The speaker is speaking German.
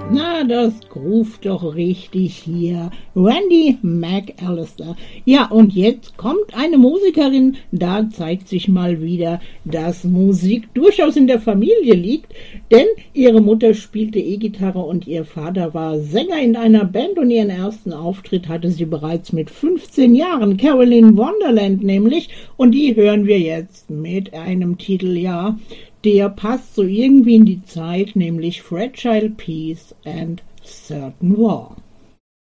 Na, das groovt doch richtig hier. Randy McAllister. Ja, und jetzt kommt eine Musikerin, da zeigt sich mal wieder, dass Musik durchaus in der Familie liegt, denn ihre Mutter spielte E-Gitarre und ihr Vater war Sänger in einer Band und ihren ersten Auftritt hatte sie bereits mit 15 Jahren, Carolyn Wonderland nämlich, und die hören wir jetzt mit einem Titel, ja, der passt so irgendwie in die Zeit, nämlich Fragile Peace and Certain War.